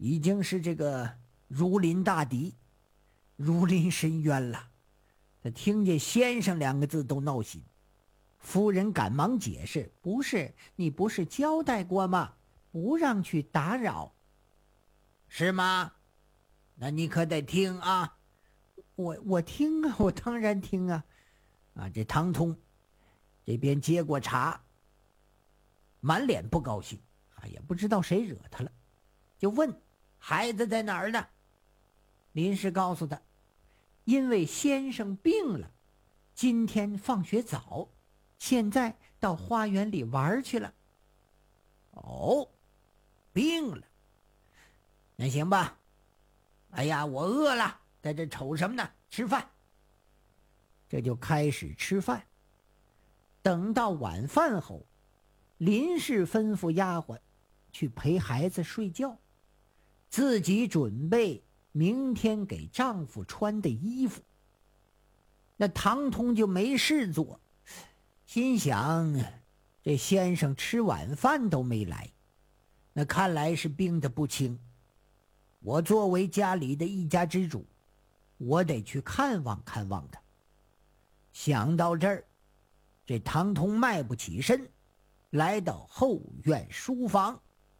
已经是这个如临大敌，如临深渊了。他听见先生两个字都闹心。夫人赶忙解释，不是，你不是交代过吗？不让去打扰。是吗？那你可得听啊。我听啊，我当然听啊。这唐通这边接过茶，满脸不高兴，也不知道谁惹他了，就问孩子在哪儿呢？林氏告诉他，因为先生病了，今天放学早，现在到花园里玩去了。哦，病了。那行吧。哎呀，我饿了，在这瞅什么呢？吃饭。这就开始吃饭。等到晚饭后，林氏吩咐丫鬟去陪孩子睡觉，自己准备明天给丈夫穿的衣服。那唐通就没事做，心想这先生吃晚饭都没来，那看来是病得不轻。我作为家里的一家之主，我得去看望看望他。想到这儿，这唐通迈不起身，来到后院书房。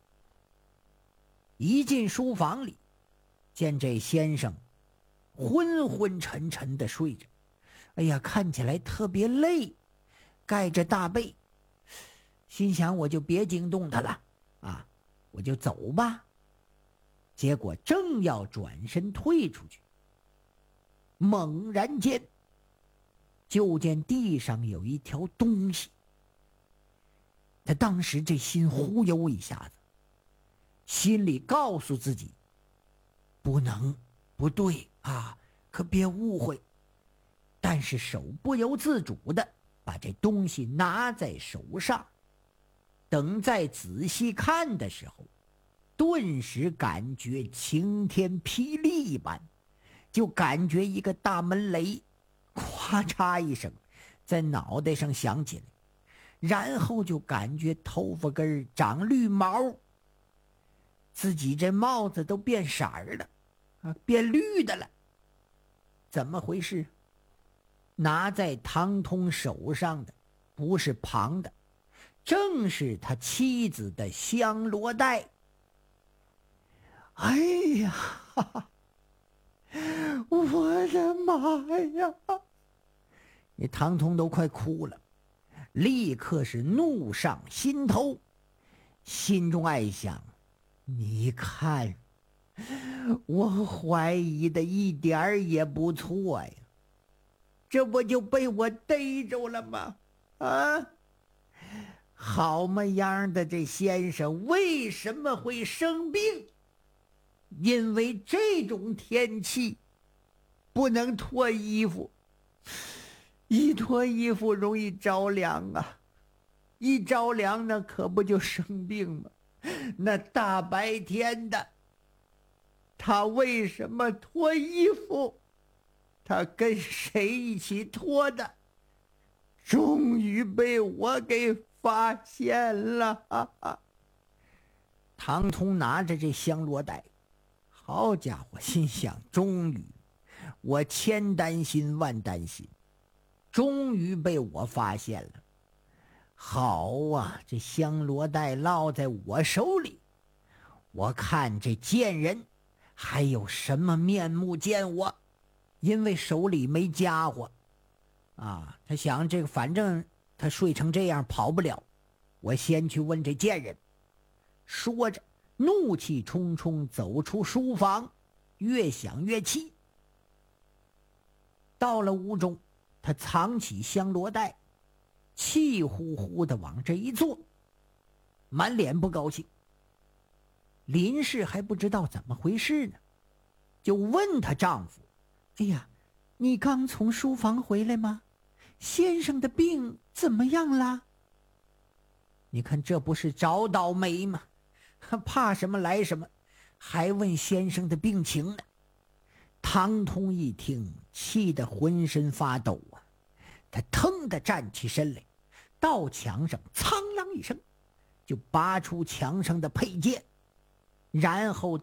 一进书房里，见这先生昏昏沉沉的睡着，看起来特别累，盖着大被。心想我就别惊动他了，我就走吧。结果正要转身退出去，猛然间就见地上有一条东西。他当时这心忽悠一下子，心里告诉自己，不能，不对啊，可别误会。但是手不由自主的把这东西拿在手上，等再仔细看的时候，顿时感觉晴天霹雳一般，就感觉一个大闷雷咵嚓一声在脑袋上响起来，然后就感觉头发根长绿毛，自己这帽子都变色了，变绿的了。怎么回事？拿在唐通手上的不是旁的，正是他妻子的香罗带。哎呀，哈哈，我的妈呀！你唐通都快哭了，立刻是怒上心头，心中暗想，你看我怀疑的一点儿也不错呀，这不就被我逮着了吗？好么样的这先生为什么会生病？因为这种天气不能脱衣服，一脱衣服容易着凉啊，一着凉那可不就生病吗？那大白天的，他为什么脱衣服？他跟谁一起脱的？终于被我给发现了。唐通拿着这香罗带，好家伙，心想终于，我千担心万担心，终于被我发现了。好啊，这香罗带落在我手里，我看这贱人还有什么面目见我？因为手里没家伙他想这个反正他睡成这样跑不了，我先去问这贱人。说着怒气冲冲走出书房，越想越气。到了屋中，他藏起香罗带，气呼呼的往这一坐，满脸不高兴。林氏还不知道怎么回事呢，就问她丈夫，哎呀，你刚从书房回来吗？先生的病怎么样了？你看这不是找倒霉吗？怕什么来什么，还问先生的病情呢。唐通一听，气得浑身发抖他腾地站起身来，到墙上苍啷一声，就拔出墙上的佩剑，然后